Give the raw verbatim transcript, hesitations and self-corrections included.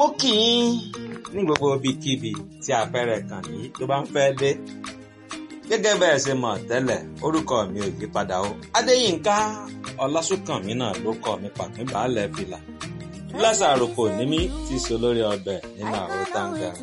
mo kì í ní gbogbo ibikíbi tí afẹ́rẹ́ kàn yìí tó bá ń fẹ́ dé. Gẹ́gẹ́ bẹ́ẹ̀ ṣe mọ̀ tẹ́lẹ̀, orúkọ mi ò yí padà o. Adéyínká Ọlásùnkànmí náà ló kọ mi pàpín baálẹ̀ fìlà. Lásàrò kò ní mí tí so lórí ọbẹ̀ nínú àrò táǹgà.